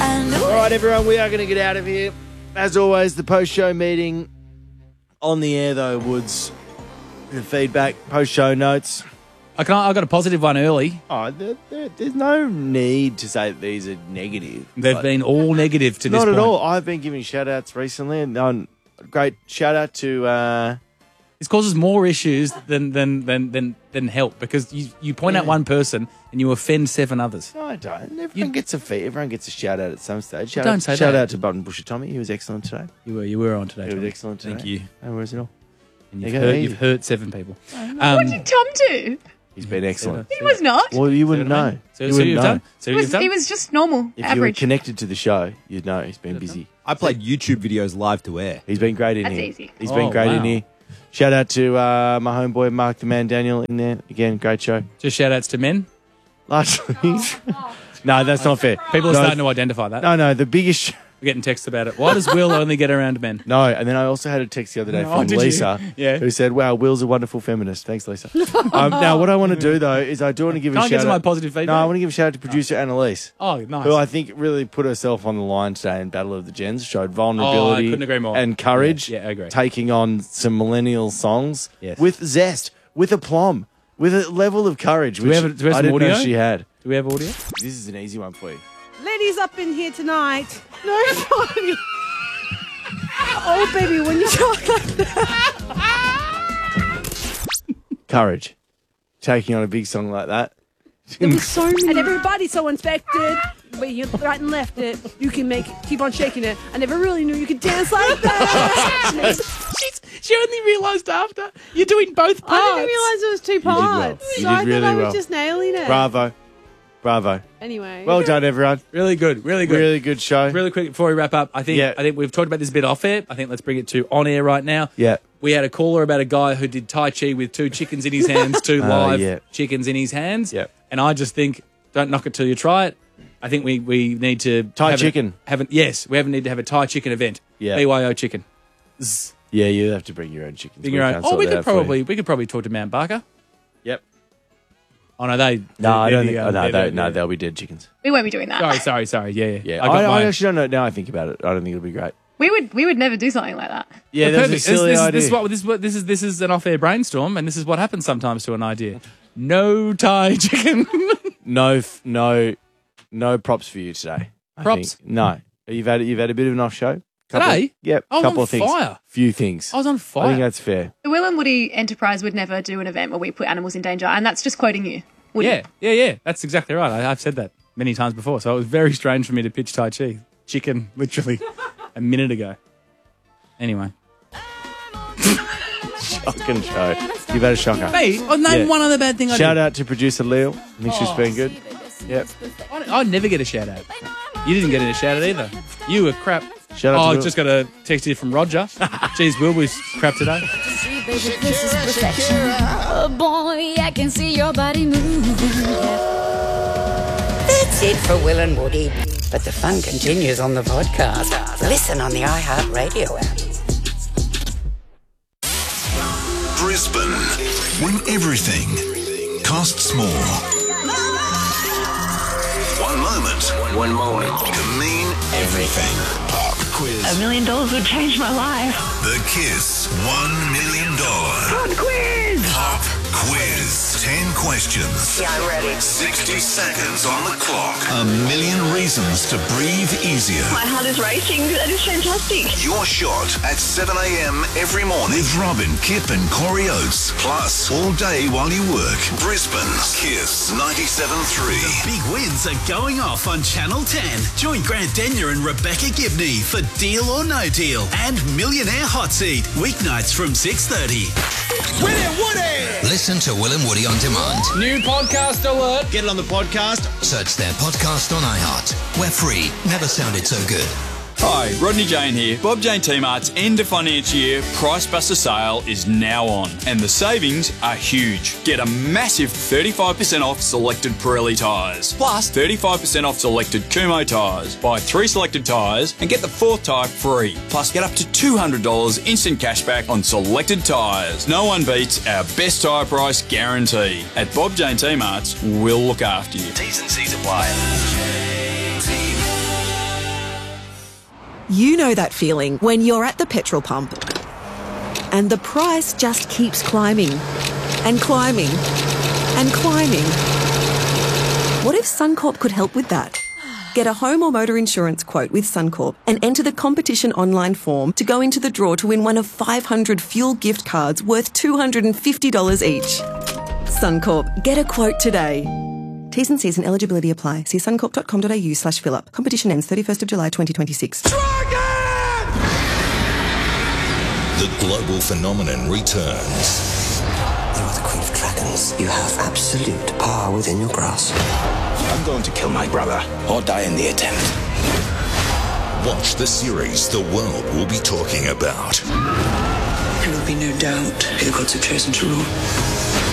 All right, everyone, we are going to get out of here. As always, the post-show meeting on the air, though, Woods. The feedback, post-show notes. I got a positive one early. Oh, there's no need to say that these are negative. They've been all negative to this point. Not at all. I've been giving shout-outs recently, and great shout-out to... This causes more issues than help, because you point out one person and you offend 7 others. No, I don't. Everyone gets a shout-out at some stage. Shout out to Button Busher Tommy. He was excellent today. You were on today, He was excellent today. Thank you. No worries at all. And you've hurt 7 people. What did Tom do? He's been excellent. He was not. Well, you wouldn't know. So you've done? He was just normal, If you were average. connected to the show, you'd know he's been busy. I played YouTube videos live to air. He's been great in That's here. easy. He's been great in here. Shout out to my homeboy, Mark the Man Daniel, in there. Again, great show. Just shout-outs to men? Largely. No, that's not fair. People are starting to identify that. No, the biggest... We're getting texts about it. Why does Will only get around men? No, and then I also had a text the other day from did Lisa, you? who said, wow, Will's a wonderful feminist. Thanks, Lisa. Now, what I want to do, though, is I do want to give a Can I shout get out... to my positive feedback? No, I want to give a shout out to producer Annalise. Oh, nice. Who I think really put herself on the line today in Battle of the Gens, showed vulnerability I couldn't agree more. and courage, Yeah, I agree. taking on some millennial songs Yes. with zest, with aplomb, with a level of courage, which we have I some didn't know audio? she had. Do we have audio? This is an easy one for you. Ladies up in here tonight. No funny. Oh, baby, when you talk like that. Courage. Taking on a big song like that. There was so many. And everybody's so inspected. But you right and left it. You can keep on shaking it. I never really knew you could dance like that. She only realised after. You're doing both parts. I didn't realise it was 2 parts. You So did I really thought I was well. just nailing it. Bravo. Anyway. Well done, everyone. Really good. Really good show. Really quick before we wrap up, I think we've talked about this a bit off air. I think let's bring it to on air right now. Yeah. We had a caller about a guy who did Tai Chi with 2 chickens in his hands, 2 live chickens in his hands. Yeah. And I just think, don't knock it till you try it. I think we need to Thai chicken. Yes, we need to have a Thai chicken event. Yeah. BYO chicken. Yeah, you have to bring your own chickens. Bring your own. Oh, we could probably talk to Mount Barker. Yep. Oh no, they. No, I don't think. They'll be dead chickens. We won't be doing that. Sorry. Yeah. I actually don't know. Now I think about it, I don't think it'll be great. We would never do something like that. Yeah, that's a silly idea. This is an off-air brainstorm, and this is what happens sometimes to an idea. No Thai chicken. No props for you today. Props? No. You've had a bit of an off show Today? Yep. I was couple on of things. fire. Few things. I was on I fire. think that's fair. The Will and Woody Enterprise would never do an event where we put animals in danger, and that's just quoting you. Woody. Yeah. That's exactly right. I've said that many times before, so it was very strange for me to pitch Tai Chi chicken literally a minute ago. Anyway. Shocking show. You've had a shocker. Hey, I'll name one other bad thing I Shout did. out to producer Leo. I think she's been good. Yep. I'd never get a shout out. You didn't get a shout out either. You were crap. Shout out to I Will. just got a text here from Roger. Jeez, Will was crap today. This is perfection. Oh boy, I can see your body move. That's it for Will and Woody. But the fun continues on the podcast. Listen on the iHeartRadio app. Brisbane, when everything costs more. One moment can mean everything. Pop quiz. $1 million would change my life. The Kiss $1 million. Pop quiz. Pop quiz. 10 questions. Yeah, I'm ready. 60 seconds on the clock. 1 million reasons to breathe easier. My heart is racing. That is fantastic. Your shot at 7 a.m. every morning with Robin, Kip and Corey Oates. Plus, all day while you work. Brisbane's Kiss 97.3. Big wins are going off on Channel 10. Join Grant Denyer and Rebecca Gibney for Deal or No Deal and Millionaire Hot Seat. Weeknights from 6:30. William Woody! Listen to Will and Woody on demand. New podcast alert. Get it on the podcast. Search their podcast on iHeart. We're free. Never sounded so good. Hi, Rodney Jane here. Bob Jane T-Mart's end of financial year Price Buster sale is now on, and the savings are huge. Get a massive 35% off selected Pirelli tyres, plus 35% off selected Kumho tyres. Buy 3 selected tyres and get the 4th tyre free. Plus, get up to $200 instant cashback on selected tyres. No one beats our best tyre price guarantee. At Bob Jane T-Mart's, we'll look after you. T's and C's apply. You know that feeling when you're at the petrol pump and the price just keeps climbing and climbing and climbing. What if Suncorp could help with that? Get a home or motor insurance quote with Suncorp and enter the competition online form to go into the draw to win one of 500 fuel gift cards worth $250 each. Suncorp, get a quote today. T's and C's and eligibility apply. See suncorp.com.au/fill-up. Competition ends 31st of July 2026. The global phenomenon returns. You are the Queen of Dragons. You have absolute power within your grasp. I'm going to kill my brother or die in the attempt. Watch the series the world will be talking about. There will be no doubt who the gods have chosen to rule.